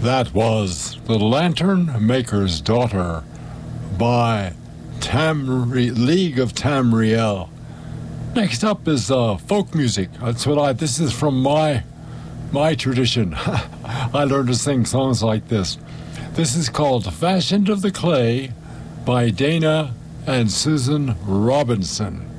That was The Lantern Maker's Daughter by League of Tamriel. Next up is folk music. This is from my tradition. I learned to sing songs like this. This is called Fashioned of the Clay by Dana and Susan Robinson.